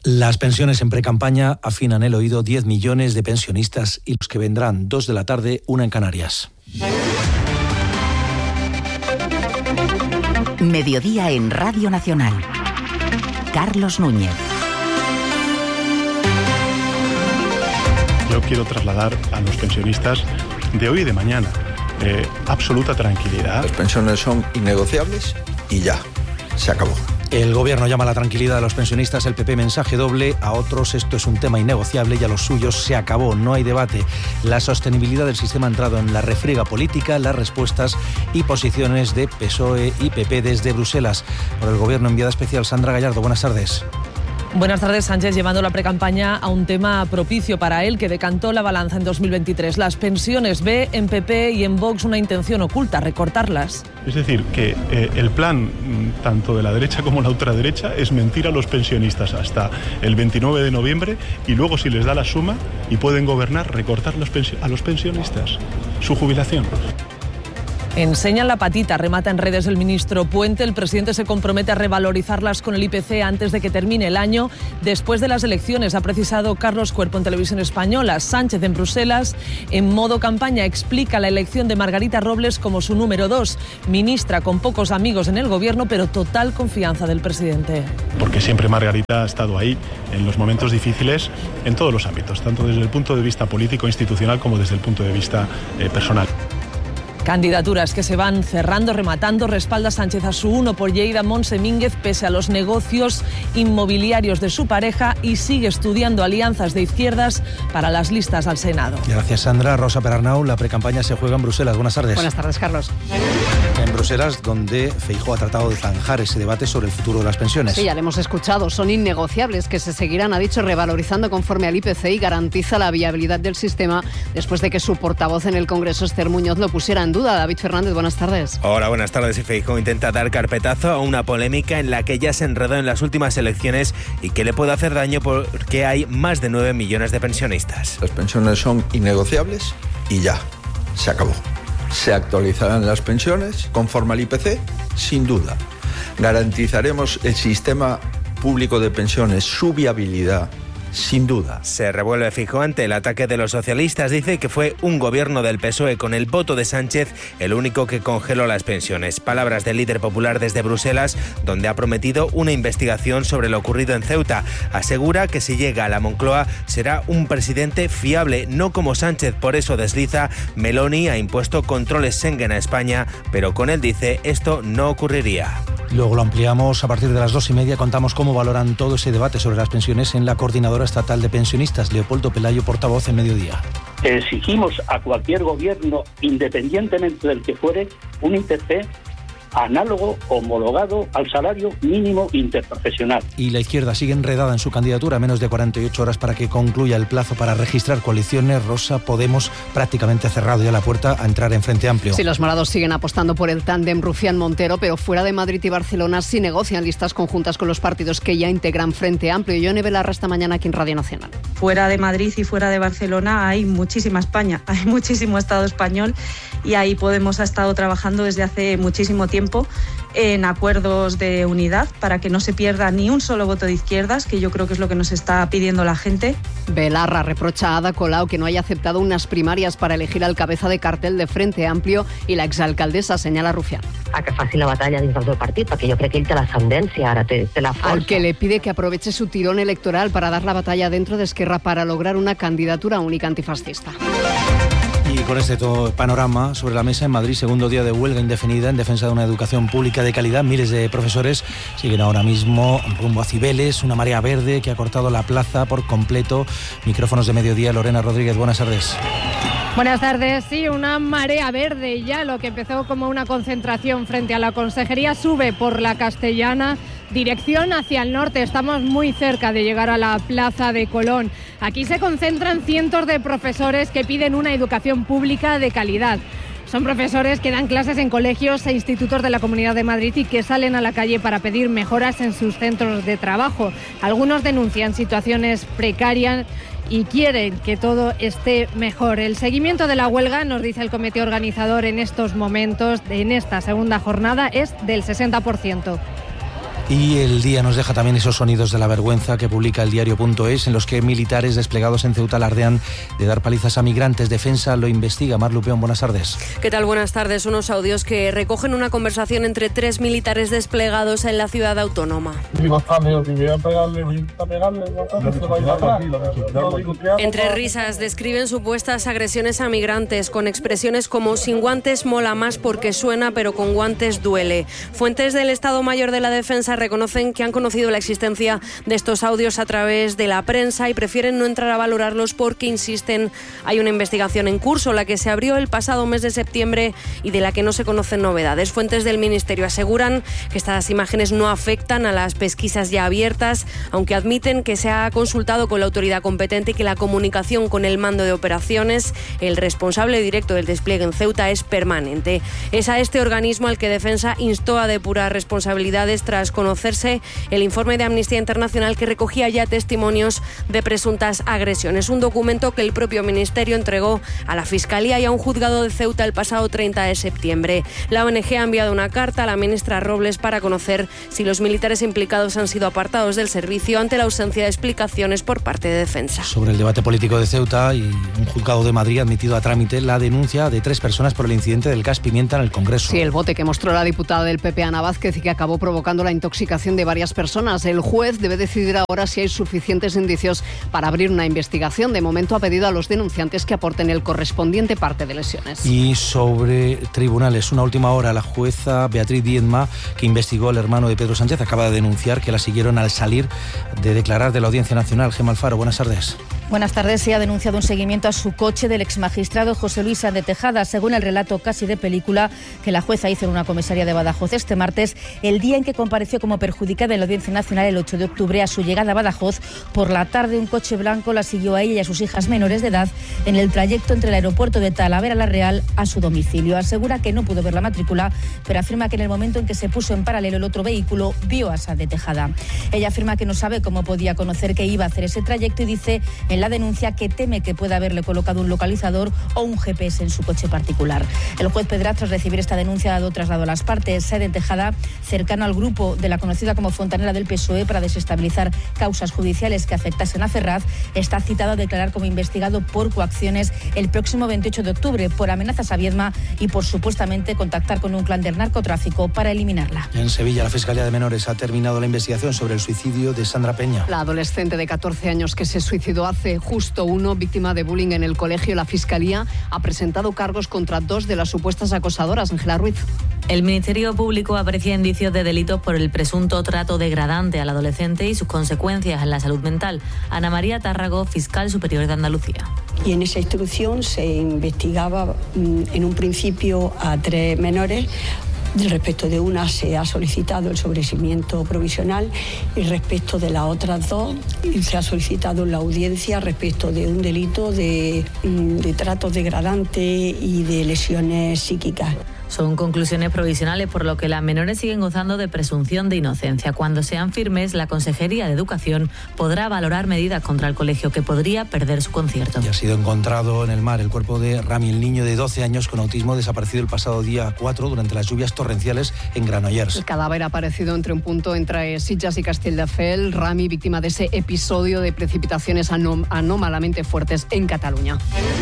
Las pensiones en precampaña afinan el oído 10 millones de pensionistas y los que vendrán 2 de la tarde, 1 en Canarias. Mediodía en Radio Nacional. Carlos Núñez. Yo quiero trasladar a los pensionistas de hoy y de mañana absoluta tranquilidad. Las pensiones son innegociables y ya, se acabó. El Gobierno llama a la tranquilidad a los pensionistas, el PP mensaje doble, a otros esto es un tema innegociable y a los suyos se acabó, no hay debate. La sostenibilidad del sistema ha entrado en la refriega política, las respuestas y posiciones de PSOE y PP desde Bruselas. Por el Gobierno, enviada especial Sandra Gallardo, buenas tardes. Buenas tardes. Sánchez llevando la precampaña a un tema propicio para él que decantó la balanza en 2023. Las pensiones. Ve en PP y en Vox una intención oculta, recortarlas. Es decir, que el plan tanto de la derecha como la ultraderecha es mentir a los pensionistas hasta el 29 de noviembre y luego, si les da la suma y pueden gobernar, recortar a los pensionistas su jubilación. Enseñan la patita, remata en redes el ministro Puente. El presidente se compromete a revalorizarlas con el IPC antes de que termine el año. Después de las elecciones, ha precisado Carlos Cuerpo en Televisión Española. Sánchez en Bruselas, en modo campaña, explica la elección de Margarita Robles como su número 2. Ministra con pocos amigos en el gobierno, pero total confianza del presidente. Porque siempre Margarita ha estado ahí en los momentos difíciles en todos los ámbitos, tanto desde el punto de vista político, institucional, como desde el punto de vista personal. Candidaturas que se van cerrando, rematando. Respalda Sánchez a su uno por Lleida, Montse Mínguez, pese a los negocios inmobiliarios de su pareja, y sigue estudiando alianzas de izquierdas para las listas al Senado. Gracias, Sandra. Rosa Perarnau, la precampaña se juega en Bruselas. Buenas tardes. Buenas tardes, Carlos. En Bruselas, donde Feijóo ha tratado de zanjar ese debate sobre el futuro de las pensiones. Sí, ya lo hemos escuchado. Son innegociables, que se seguirán, ha dicho, revalorizando conforme al IPC, y garantiza la viabilidad del sistema después de que su portavoz en el Congreso, Esther Muñoz, lo pusiera en duda. David Fernández, buenas tardes. Hola, buenas tardes. Y Feijóo intenta dar carpetazo a una polémica en la que ya se enredó en las últimas elecciones y que le puede hacer daño porque hay más de 9 millones de pensionistas. Las pensiones son innegociables y ya, se acabó. Se actualizarán las pensiones conforme al IPC, sin duda. Garantizaremos el sistema público de pensiones, su viabilidad, sin duda. Se revuelve Feijóo ante el ataque de los socialistas. Dice que fue un gobierno del PSOE con el voto de Sánchez el único que congeló las pensiones. Palabras del líder popular desde Bruselas, donde ha prometido una investigación sobre lo ocurrido en Ceuta. Asegura que si llega a la Moncloa será un presidente fiable, no como Sánchez. Por eso desliza: Meloni ha impuesto controles Schengen a España, pero con él, dice, esto no ocurriría. Luego lo ampliamos a partir de las 2:30. Contamos cómo valoran todo ese debate sobre las pensiones en la Coordinadora Estatal de Pensionistas. Leopoldo Pelayo, portavoz en Mediodía. Exigimos a cualquier gobierno, independientemente del que fuere, un IPC análogo, homologado al salario mínimo interprofesional. Y la izquierda sigue enredada en su candidatura, a menos de 48 horas para que concluya el plazo para registrar coaliciones. Rosa, Podemos prácticamente ha cerrado ya la puerta a entrar en Frente Amplio. Sí, los morados siguen apostando por el tándem Rufián-Montero, pero fuera de Madrid y Barcelona sí negocian listas conjuntas con los partidos que ya integran Frente Amplio. Yone Belarra esta mañana aquí en Radio Nacional. Fuera de Madrid y fuera de Barcelona hay muchísima España, hay muchísimo Estado español, y ahí Podemos ha estado trabajando desde hace muchísimo tiempo en acuerdos de unidad para que no se pierda ni un solo voto de izquierdas, que yo creo que es lo que nos está pidiendo la gente. Belarra reprocha a Ada Colau que no haya aceptado unas primarias para elegir al cabeza de cartel de Frente Amplio, i l'exalcaldessa senyala Rufián. A que faci la batalla dins del partit, perquè jo crec que ell té l'ascendència, ara té la força. Al que le pide que aproveche su tirón electoral para dar la batalla dentro de Esquerra para lograr una candidatura única antifascista. Y con este panorama sobre la mesa, en Madrid, segundo día de huelga indefinida en defensa de una educación pública de calidad. Miles de profesores siguen ahora mismo rumbo a Cibeles, una marea verde que ha cortado la plaza por completo. Micrófonos de Mediodía, Lorena Rodríguez, buenas tardes. Buenas tardes. Sí, una marea verde. Ya lo que empezó como una concentración frente a la Consejería sube por la Castellana, dirección hacia el norte. Estamos muy cerca de llegar a la Plaza de Colón. Aquí se concentran cientos de profesores que piden una educación pública de calidad. Son profesores que dan clases en colegios e institutos de la Comunidad de Madrid y que salen a la calle para pedir mejoras en sus centros de trabajo. Algunos denuncian situaciones precarias y quieren que todo esté mejor. El seguimiento de la huelga, nos dice el comité organizador en estos momentos, en esta segunda jornada, es del 60%. Y el día nos deja también esos sonidos de la vergüenza que publica el diario.es, en los que militares desplegados en Ceuta alardean de dar palizas a migrantes. Defensa lo investiga. Mar Lupeón, buenas tardes. ¿Qué tal? Buenas tardes. Unos audios que recogen una conversación entre 3 militares desplegados en la ciudad autónoma. Entre risas describen supuestas agresiones a migrantes con expresiones como sin guantes mola más porque suena, pero con guantes duele. Fuentes del Estado Mayor de la Defensa reconocen que han conocido la existencia de estos audios a través de la prensa y prefieren no entrar a valorarlos porque, insisten, hay una investigación en curso, la que se abrió el pasado mes de septiembre y de la que no se conocen novedades. Fuentes del Ministerio aseguran que estas imágenes no afectan a las pesquisas ya abiertas, aunque admiten que se ha consultado con la autoridad competente y que la comunicación con el mando de operaciones, el responsable directo del despliegue en Ceuta, es permanente. Es a este organismo al que Defensa instó a depurar responsabilidades tras conocerse el informe de Amnistía Internacional que recogía ya testimonios de presuntas agresiones. Un documento que el propio Ministerio entregó a la Fiscalía y a un juzgado de Ceuta el pasado 30 de septiembre. La ONG ha enviado una carta a la ministra Robles para conocer si los militares implicados han sido apartados del servicio ante la ausencia de explicaciones por parte de Defensa. Sobre el debate político de Ceuta, y un juzgado de Madrid ha admitido a trámite la denuncia de 3 personas por el incidente del gas pimienta en el Congreso. Sí, el bote que mostró la diputada del PP, Ana Vázquez, y que acabó provocando la intoxicación de varias personas. El juez debe decidir ahora si hay suficientes indicios para abrir una investigación. De momento ha pedido a los denunciantes que aporten el correspondiente parte de lesiones. Y sobre tribunales, una última hora, la jueza Beatriz Diezma, que investigó al hermano de Pedro Sánchez, acaba de denunciar que la siguieron al salir de declarar de la Audiencia Nacional. Gemma Alfaro, buenas tardes. Buenas tardes. Se ha denunciado un seguimiento a su coche del exmagistrado José Luis Sáenz de Tejada, según el relato casi de película que la jueza hizo en una comisaría de Badajoz este martes, el día en que compareció como perjudicada en la Audiencia Nacional el 8 de octubre. A su llegada a Badajoz, por la tarde, un coche blanco la siguió a ella y a sus hijas menores de edad en el trayecto entre el aeropuerto de Talavera la Real a su domicilio. Asegura que no pudo ver la matrícula, pero afirma que en el momento en que se puso en paralelo el otro vehículo, vio a Sáenz de Tejada. Ella afirma que no sabe cómo podía conocer que iba a hacer ese trayecto y dice en la denuncia que teme que pueda haberle colocado un localizador o un GPS en su coche particular. El juez Pedraz, tras recibir esta denuncia, ha dado traslado a las partes. Sáenz de Tejada, cercano al grupo de la conocida como Fontanera del PSOE para desestabilizar causas judiciales que afectasen a Ferraz, está citado a declarar como investigado por coacciones el próximo 28 de octubre por amenazas a Viedma y por supuestamente contactar con un clan del narcotráfico para eliminarla. En Sevilla, la Fiscalía de Menores ha terminado la investigación sobre el suicidio de Sandra Peña. La adolescente de 14 años que se suicidó hace justo uno, víctima de bullying en el colegio. La Fiscalía ha presentado cargos contra 2 de las supuestas acosadoras. Ángela Ruiz. El Ministerio Público aprecia indicios de delitos por el presunto trato degradante al adolescente y sus consecuencias en la salud mental. Ana María Tárrago, fiscal superior de Andalucía. Y en esa instrucción se investigaba en un principio a 3 menores. Respecto de una se ha solicitado el sobreseimiento provisional y respecto de las otras 2 se ha solicitado la audiencia respecto de un delito de trato degradante y de lesiones psíquicas. Son conclusiones provisionales, por lo que las menores siguen gozando de presunción de inocencia. Cuando sean firmes, la Consejería de Educación podrá valorar medidas contra el colegio que podría perder su concierto. Y ha sido encontrado en el mar el cuerpo de Rami, el niño de 12 años con autismo desaparecido el pasado día 4 durante las lluvias torrenciales en Granollers. El cadáver ha aparecido entre un punto entre Sitges y Castelldefels. Rami, víctima de ese episodio de precipitaciones anómalamente fuertes en Cataluña.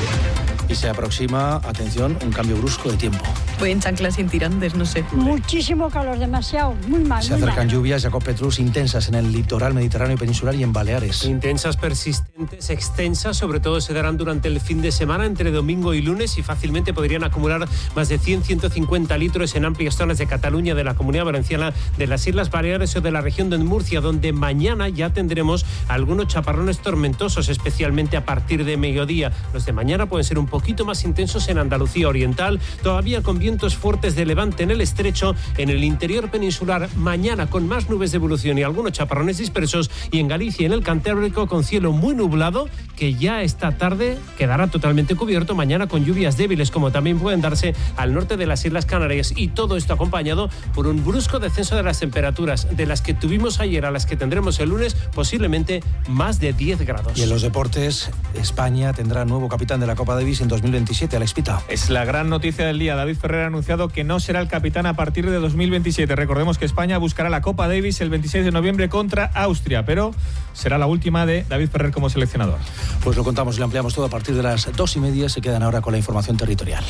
Y se aproxima, atención, un cambio brusco de tiempo. Voy en chanclas sin tirantes, no sé. Muchísimo calor, demasiado, muy mal. Se acercan lluvias, Jacob Petrus, intensas en el litoral mediterráneo y peninsular y en Baleares. Intensas, persistentes, extensas, sobre todo se darán durante el fin de semana, entre domingo y lunes, y fácilmente podrían acumular más de 100-150 litros en amplias zonas de Cataluña, de la Comunidad Valenciana, de las Islas Baleares o de la región de Murcia, donde mañana ya tendremos algunos chaparrones tormentosos, especialmente a partir de mediodía. Los de mañana pueden ser un poquito más intensos en Andalucía Oriental, todavía con vientos fuertes de levante en el estrecho, en el interior peninsular mañana con más nubes de evolución y algunos chaparrones dispersos, y en Galicia y en el Cantábrico con cielo muy nublado que ya esta tarde quedará totalmente cubierto, mañana con lluvias débiles como también pueden darse al norte de las Islas Canarias, y todo esto acompañado por un brusco descenso de las temperaturas de las que tuvimos ayer a las que tendremos el lunes, posiblemente más de 10 grados. Y en los deportes, España tendrá nuevo capitán de la Copa Davis. en 2027 a la Espita. Es la gran noticia del día. David Ferrer ha anunciado que no será el capitán a partir de 2027. Recordemos que España buscará la Copa Davis el 26 de noviembre contra Austria, pero será la última de David Ferrer como seleccionador. Pues lo contamos y lo ampliamos todo a partir de las 2:30. Se quedan ahora con la información territorial.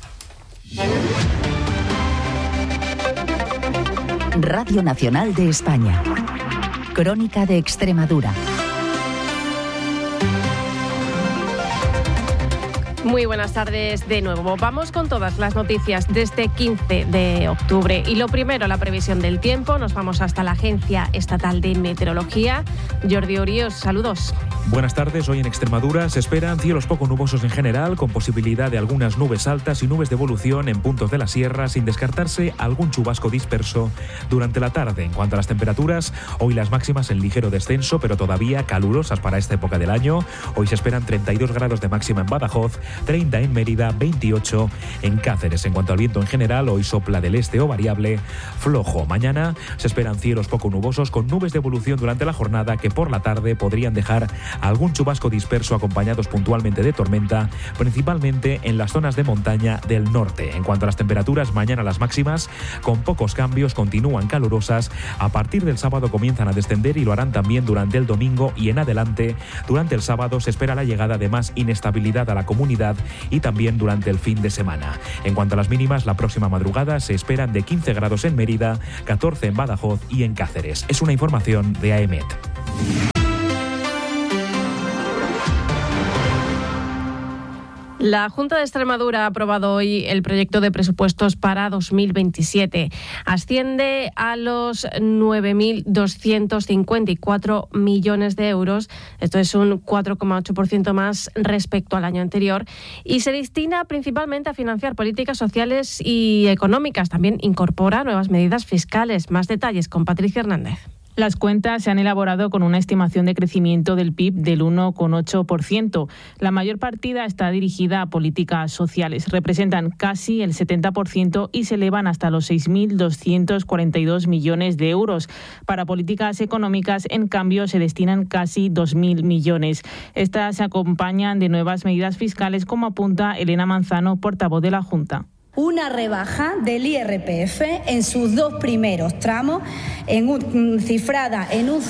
Radio Nacional de España. Crónica de Extremadura. Muy buenas tardes de nuevo. Vamos con todas las noticias de este 15 de octubre. Y lo primero, la previsión del tiempo. Nos vamos hasta la Agencia Estatal de Meteorología. Jordi Oríos, saludos. Buenas tardes. Hoy en Extremadura se esperan cielos poco nubosos en general, con posibilidad de algunas nubes altas y nubes de evolución en puntos de la sierra, sin descartarse algún chubasco disperso durante la tarde. En cuanto a las temperaturas, hoy las máximas en ligero descenso, pero todavía calurosas para esta época del año. Hoy se esperan 32 grados de máxima en Badajoz, 30 en Mérida, 28 en Cáceres. En cuanto al viento en general, hoy sopla del este o variable flojo. Mañana se esperan cielos poco nubosos con nubes de evolución durante la jornada que por la tarde podrían dejar algún chubasco disperso acompañados puntualmente de tormenta, principalmente en las zonas de montaña del norte. En cuanto a las temperaturas, mañana las máximas con pocos cambios continúan calurosas. A partir del sábado comienzan a descender y lo harán también durante el domingo y en adelante. Durante el sábado se espera la llegada de más inestabilidad a la comunidad y también durante el fin de semana. En cuanto a las mínimas, la próxima madrugada se esperan de 15 grados en Mérida, 14 en Badajoz y en Cáceres. Es una información de AEMET. La Junta de Extremadura ha aprobado hoy el proyecto de presupuestos para 2027. Asciende a los 9.254 millones de euros. Esto es un 4,8% más respecto al año anterior. Y se destina principalmente a financiar políticas sociales y económicas. También incorpora nuevas medidas fiscales. Más detalles con Patricia Hernández. Las cuentas se han elaborado con una estimación de crecimiento del PIB del 1,8%. La mayor partida está dirigida a políticas sociales. Representan casi el 70% y se elevan hasta los 6.242 millones de euros. Para políticas económicas, en cambio, se destinan casi 2.000 millones. Estas se acompañan de nuevas medidas fiscales, como apunta Elena Manzano, portavoz de la Junta. Una rebaja del IRPF en sus dos primeros tramos, cifrada en un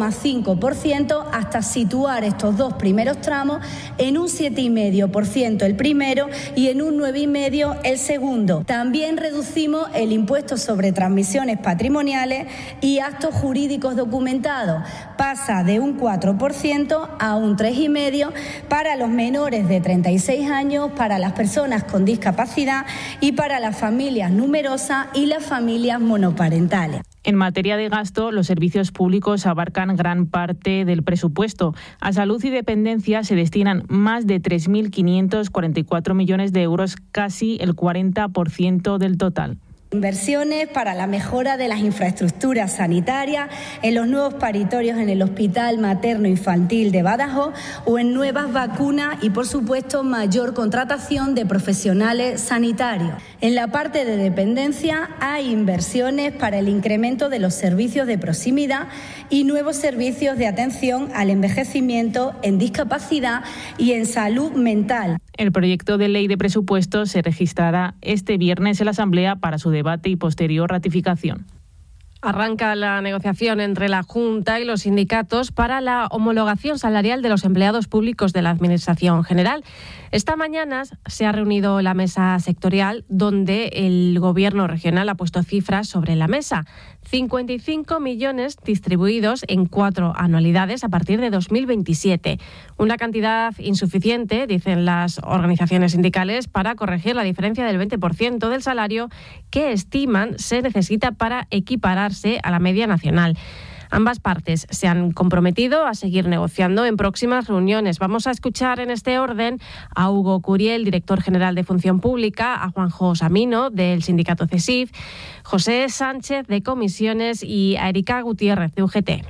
0,5%, hasta situar estos dos primeros tramos en un 7,5% el primero y en un 9,5% el segundo. También reducimos el impuesto sobre transmisiones patrimoniales y actos jurídicos documentados. Pasa de un 4% a un 3,5% para los menores de 36 años, para las personas con discapacidad y para las familias numerosas y las familias monoparentales. En materia de gasto, los servicios públicos abarcan gran parte del presupuesto. A salud y dependencia se destinan más de 3.544 millones de euros, casi el 40% del total. Inversiones para la mejora de las infraestructuras sanitarias, en los nuevos paritorios en el Hospital Materno-Infantil de Badajoz o en nuevas vacunas y, por supuesto, mayor contratación de profesionales sanitarios. En la parte de dependencia hay inversiones para el incremento de los servicios de proximidad y nuevos servicios de atención al envejecimiento, en discapacidad y en salud mental. El proyecto de ley de presupuestos se registrará este viernes en la Asamblea para su debate y posterior ratificación. Arranca la negociación entre la Junta y los sindicatos para la homologación salarial de los empleados públicos de la Administración General. Esta mañana se ha reunido la mesa sectorial, donde el Gobierno regional ha puesto cifras sobre la mesa. 55 millones distribuidos en 4 anualidades a partir de 2027. Una cantidad insuficiente, dicen las organizaciones sindicales, para corregir la diferencia del 20% del salario que estiman se necesita para equipararse a la media nacional. Ambas partes se han comprometido a seguir negociando en próximas reuniones. Vamos a escuchar en este orden a Hugo Curiel, director general de Función Pública, a Juanjo Samino, del sindicato CESIF, José Sánchez, de Comisiones, y a Erika Gutiérrez, de UGT.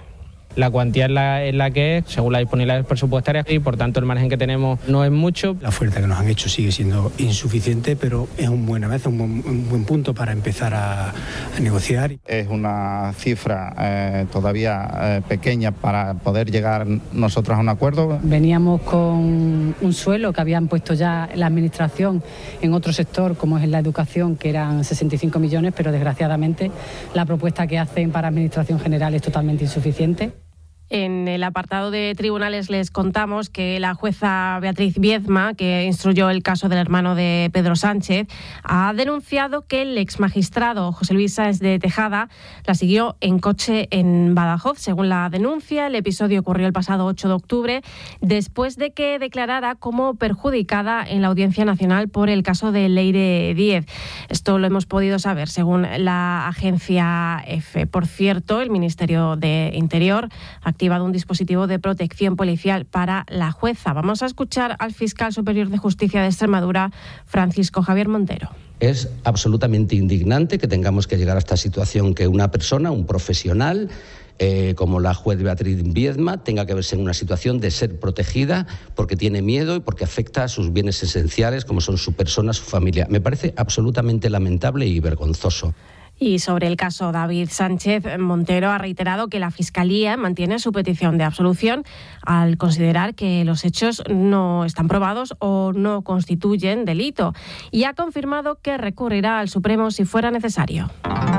La cuantía es la que es, según las disponibilidades presupuestarias, y por tanto el margen que tenemos no es mucho. La oferta que nos han hecho sigue siendo insuficiente, pero es un buen avance, un buen punto para empezar a negociar. Es una cifra todavía pequeña para poder llegar nosotros a un acuerdo. Veníamos con un suelo que habían puesto ya la Administración en otro sector, como es en la educación, que eran 65 millones, pero desgraciadamente la propuesta que hacen para Administración General es totalmente insuficiente. En el apartado de tribunales les contamos que la jueza Beatriz Viedma, que instruyó el caso del hermano de Pedro Sánchez, ha denunciado que el exmagistrado José Luis Sáenz de Tejada la siguió en coche en Badajoz. Según la denuncia, el episodio ocurrió el pasado 8 de octubre, después de que declarara como perjudicada en la Audiencia Nacional por el caso de Leire Díez. Esto lo hemos podido saber según la agencia EFE. Por cierto, el Ministerio de Interior ha activado un dispositivo de protección policial para la jueza. Vamos a escuchar al fiscal superior de Justicia de Extremadura, Francisco Javier Montero. Es absolutamente indignante que tengamos que llegar a esta situación, que una persona, un profesional, como la juez Beatriz Viedma, tenga que verse en una situación de ser protegida porque tiene miedo y porque afecta a sus bienes esenciales, como son su persona, su familia. Me parece absolutamente lamentable y vergonzoso. Y sobre el caso David Sánchez, Montero ha reiterado que la Fiscalía mantiene su petición de absolución al considerar que los hechos no están probados o no constituyen delito, y ha confirmado que recurrirá al Supremo si fuera necesario.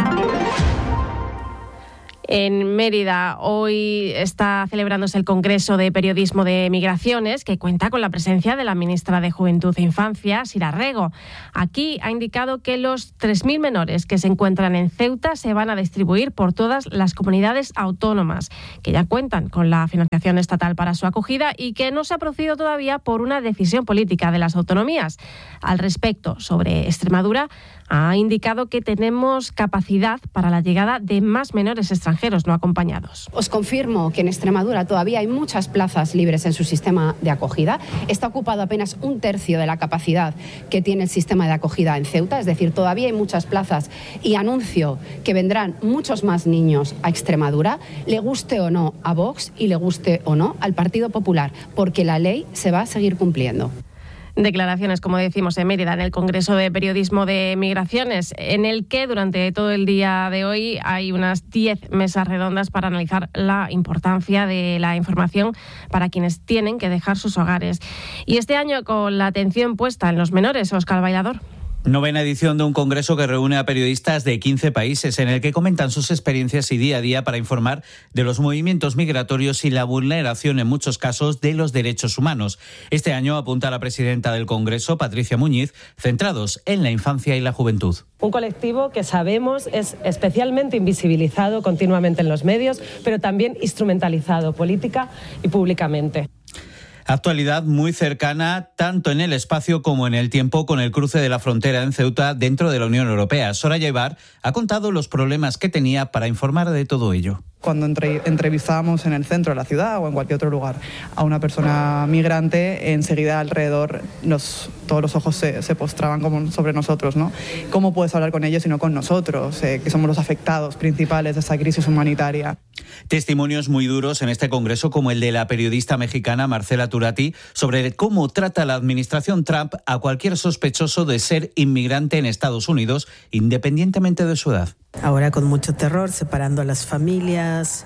En Mérida hoy está celebrándose el Congreso de Periodismo de Migraciones, que cuenta con la presencia de la ministra de Juventud e Infancia, Sira Rego. Aquí ha indicado que los 3.000 menores que se encuentran en Ceuta se van a distribuir por todas las comunidades autónomas, que ya cuentan con la financiación estatal para su acogida y que no se ha producido todavía por una decisión política de las autonomías. Al respecto, sobre Extremadura, ha indicado que tenemos capacidad para la llegada de más menores extranjeros no acompañados. Os confirmo que en Extremadura todavía hay muchas plazas libres en su sistema de acogida. Está ocupado apenas 1/3 de la capacidad que tiene el sistema de acogida en Ceuta, es decir, todavía hay muchas plazas, y anuncio que vendrán muchos más niños a Extremadura, le guste o no a Vox y le guste o no al Partido Popular, porque la ley se va a seguir cumpliendo. Declaraciones, como decimos, en Mérida, en el Congreso de Periodismo de Migraciones, en el que durante todo el día de hoy hay unas 10 mesas redondas para analizar la importancia de la información para quienes tienen que dejar sus hogares. Y este año con la atención puesta en los menores, Óscar Bailador. Novena edición de un congreso que reúne a periodistas de 15 países en el que comentan sus experiencias y día a día para informar de los movimientos migratorios y la vulneración en muchos casos de los derechos humanos. Este año, apunta la presidenta del Congreso, Patricia Muñiz, centrados en la infancia y la juventud. Un colectivo que sabemos es especialmente invisibilizado continuamente en los medios, pero también instrumentalizado política y públicamente. Actualidad muy cercana tanto en el espacio como en el tiempo con el cruce de la frontera en Ceuta dentro de la Unión Europea. Soraya Ibar ha contado los problemas que tenía para informar de todo ello. Cuando entrevistábamos en el centro de la ciudad o en cualquier otro lugar a una persona migrante, enseguida alrededor todos los ojos se postraban como sobre nosotros, ¿no? ¿Cómo puedes hablar con ellos y no con nosotros, que somos los afectados principales de esta crisis humanitaria? Testimonios muy duros en este congreso, como el de la periodista mexicana Marcela Turati, sobre cómo trata la administración Trump a cualquier sospechoso de ser inmigrante en Estados Unidos, independientemente de su edad. Ahora con mucho terror, separando a las familias,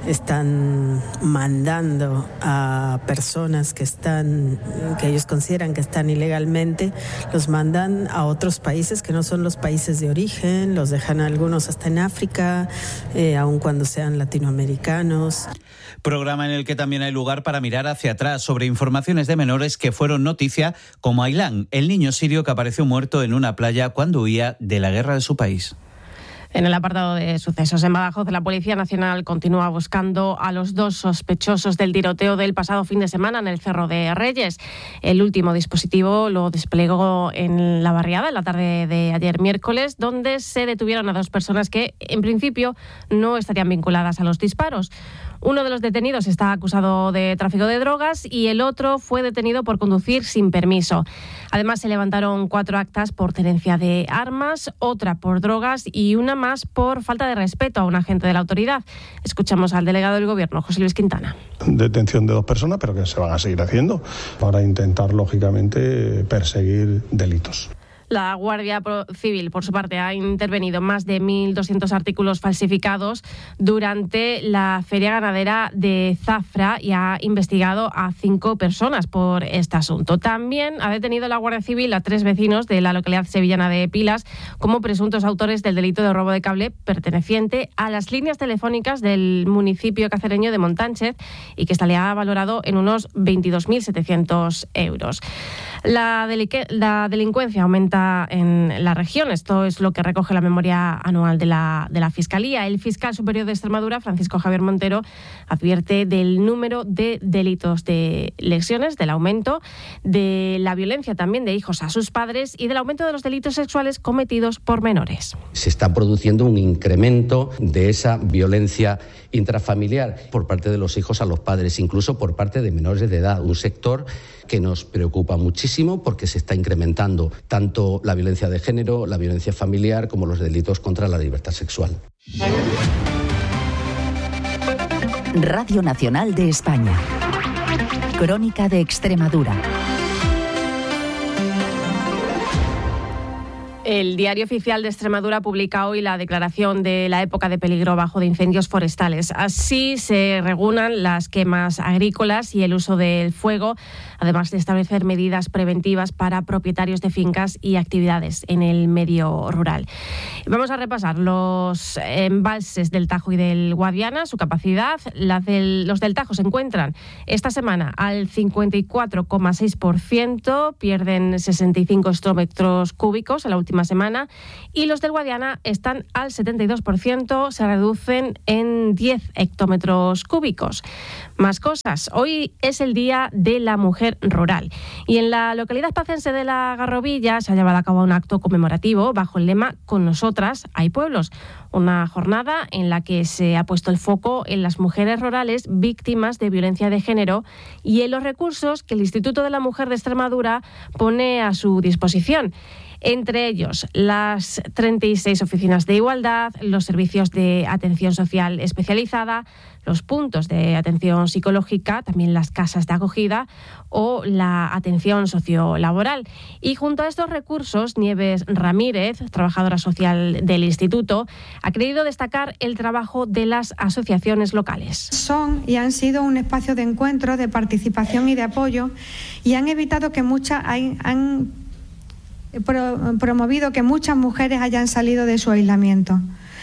están mandando a personas que ellos consideran que están ilegalmente, los mandan a otros países que no son los países de origen, los dejan a algunos hasta en África, aun cuando sean latinoamericanos. Programa en el que también hay lugar para mirar hacia atrás sobre informaciones de menores que fueron noticia, como Ailán, el niño sirio que apareció muerto en una playa cuando huía de la guerra de su país. En el apartado de sucesos en Badajoz, la Policía Nacional continúa buscando a los 2 sospechosos del tiroteo del pasado fin de semana en el Cerro de Reyes. El último dispositivo lo desplegó en la barriada en la tarde de ayer miércoles, donde se detuvieron a 2 personas que, en principio, no estarían vinculadas a los disparos. Uno de los detenidos está acusado de tráfico de drogas y el otro fue detenido por conducir sin permiso. Además, se levantaron 4 actas por tenencia de armas, otra por drogas y una más por falta de respeto a un agente de la autoridad. Escuchamos al delegado del Gobierno, José Luis Quintana. Detención de 2 personas, pero que se van a seguir haciendo para intentar, lógicamente, perseguir delitos. La Guardia Civil, por su parte, ha intervenido más de 1.200 artículos falsificados durante la feria ganadera de Zafra y ha investigado a 5 personas por este asunto. También ha detenido la Guardia Civil a 3 vecinos de la localidad sevillana de Pilas como presuntos autores del delito de robo de cable perteneciente a las líneas telefónicas del municipio cacereño de Montánchez y que estaría valorado en unos 22.700 euros. La delincuencia aumenta en la región. Esto es lo que recoge la memoria anual de la Fiscalía. El fiscal superior de Extremadura, Francisco Javier Montero, advierte del número de delitos de lesiones, del aumento de la violencia también de hijos a sus padres y del aumento de los delitos sexuales cometidos por menores. Se está produciendo un incremento de esa violencia intrafamiliar por parte de los hijos a los padres, incluso por parte de menores de edad, un sector que nos preocupa muchísimo porque se está incrementando tanto la violencia de género, la violencia familiar, como los delitos contra la libertad sexual. Radio Nacional de España. Crónica de Extremadura. El Diario Oficial de Extremadura publica hoy la declaración de la época de peligro bajo de incendios forestales. Así se regulan las quemas agrícolas y el uso del fuego, además de establecer medidas preventivas para propietarios de fincas y actividades en el medio rural. Vamos a repasar los embalses del Tajo y del Guadiana, su capacidad. Los del Tajo se encuentran esta semana al 54,6%, pierden 65 hectómetros cúbicos en la última semana, y los del Guadiana están al 72%, se reducen en 10 hectómetros cúbicos. Más cosas. Hoy es el Día de la Mujer Rural y en la localidad pacense de La Garrovilla se ha llevado a cabo un acto conmemorativo bajo el lema "Con nosotras hay pueblos", una jornada en la que se ha puesto el foco en las mujeres rurales víctimas de violencia de género y en los recursos que el Instituto de la Mujer de Extremadura pone a su disposición. Entre ellos, las 36 oficinas de igualdad, los servicios de atención social especializada, los puntos de atención psicológica, también las casas de acogida o la atención sociolaboral. Y junto a estos recursos, Nieves Ramírez, trabajadora social del Instituto, ha querido destacar el trabajo de las asociaciones locales. Son y han sido un espacio de encuentro, de participación y de apoyo, y han evitado que han promovido que muchas mujeres hayan salido de su aislamiento.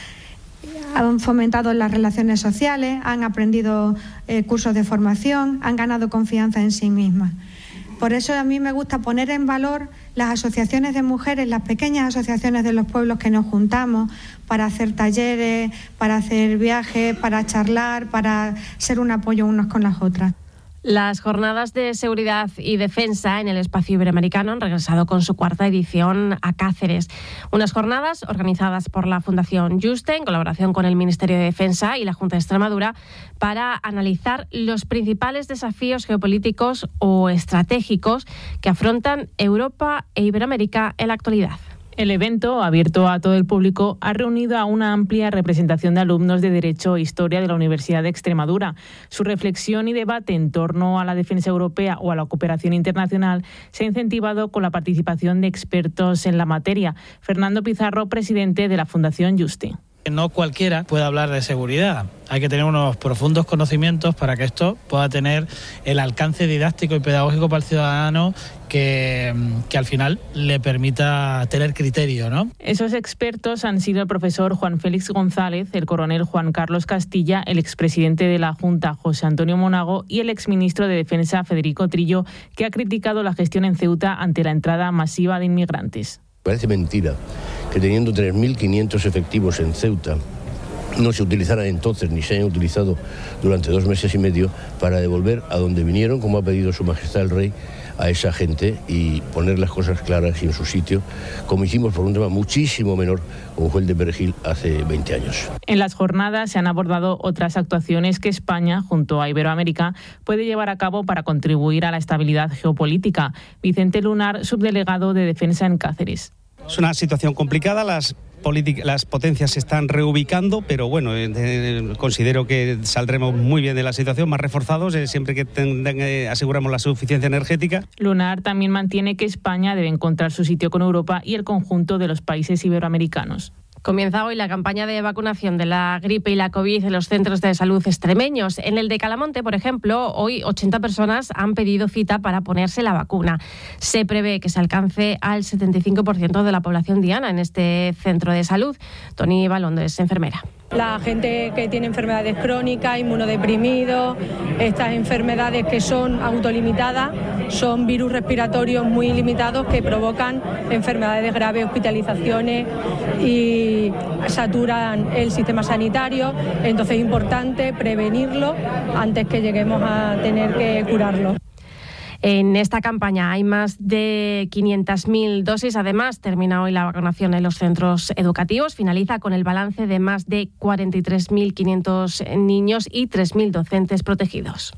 Han fomentado las relaciones sociales, han aprendido cursos de formación, han ganado confianza en sí mismas. Por eso a mí me gusta poner en valor las asociaciones de mujeres, las pequeñas asociaciones de los pueblos que nos juntamos para hacer talleres, para hacer viajes, para charlar, para ser un apoyo unas con las otras. Las jornadas de seguridad y defensa en el espacio iberoamericano han regresado con su 4ª edición a Cáceres. Unas jornadas organizadas por la Fundación Juste en colaboración con el Ministerio de Defensa y la Junta de Extremadura para analizar los principales desafíos geopolíticos o estratégicos que afrontan Europa e Iberoamérica en la actualidad. El evento, abierto a todo el público, ha reunido a una amplia representación de alumnos de Derecho e Historia de la Universidad de Extremadura. Su reflexión y debate en torno a la defensa europea o a la cooperación internacional se ha incentivado con la participación de expertos en la materia. Fernando Pizarro, presidente de la Fundación Juste. No cualquiera puede hablar de seguridad. Hay que tener unos profundos conocimientos para que esto pueda tener el alcance didáctico y pedagógico para el ciudadano que al final le permita tener criterio, ¿no? Esos expertos han sido el profesor Juan Félix González, el coronel Juan Carlos Castilla, el expresidente de la Junta José Antonio Monago y el exministro de Defensa Federico Trillo, que ha criticado la gestión en Ceuta ante la entrada masiva de inmigrantes. Parece mentira que teniendo 3.500 efectivos en Ceuta no se utilizaran entonces ni se hayan utilizado durante 2 meses y medio para devolver a donde vinieron, como ha pedido Su Majestad el Rey, a esa gente y poner las cosas claras y en su sitio, como hicimos por un tema muchísimo menor, como fue el de Perejil hace 20 años. En las jornadas se han abordado otras actuaciones que España, junto a Iberoamérica, puede llevar a cabo para contribuir a la estabilidad geopolítica. Vicente Lunar, subdelegado de Defensa en Cáceres. Es una situación complicada, las las potencias se están reubicando, pero bueno, considero que saldremos muy bien de la situación, más reforzados, siempre que aseguramos la suficiencia energética. Lunar también mantiene que España debe encontrar su sitio con Europa y el conjunto de los países iberoamericanos. Comienza hoy la campaña de vacunación de la gripe y la COVID en los centros de salud extremeños. En el de Calamonte, por ejemplo, hoy 80 personas han pedido cita para ponerse la vacuna. Se prevé que se alcance al 75% de la población diana en este centro de salud. Toni Balondo es enfermera. La gente que tiene enfermedades crónicas, inmunodeprimidos, estas enfermedades que son autolimitadas, son virus respiratorios muy limitados que provocan enfermedades graves, hospitalizaciones y saturan el sistema sanitario. Entonces es importante prevenirlo antes que lleguemos a tener que curarlo. En esta campaña hay más de 500.000 dosis. Además, termina hoy la vacunación en los centros educativos. Finaliza con el balance de más de 43.500 niños y 3.000 docentes protegidos.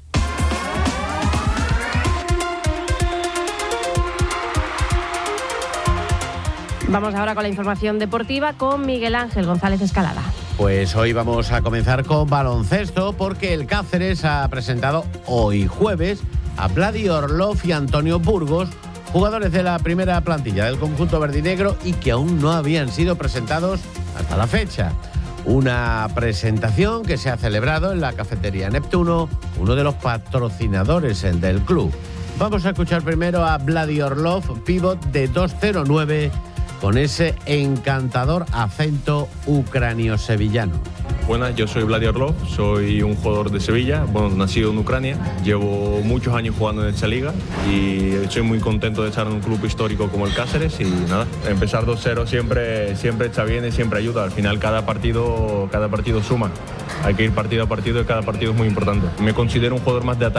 Vamos ahora con la información deportiva con Miguel Ángel González Escalada. Pues hoy vamos a comenzar con baloncesto porque el Cáceres ha presentado hoy jueves a Vladi Orlov y Antonio Burgos, jugadores de la primera plantilla del conjunto verdinegro y que aún no habían sido presentados hasta la fecha. Una presentación que se ha celebrado en la cafetería Neptuno, uno de los patrocinadores del club. Vamos a escuchar primero a Vladi Orlov, pívot de 2'09", con ese encantador acento ucranio-sevillano. Buenas, yo soy Vladi Orlov, soy un jugador de Sevilla, nacido en Ucrania. Llevo muchos años jugando en esta liga y estoy muy contento de estar en un club histórico como el Cáceres y nada, empezar 2-0 siempre está bien y siempre ayuda. Al final cada partido suma. Hay que ir partido a partido y cada partido es muy importante. Me considero un jugador más de ataque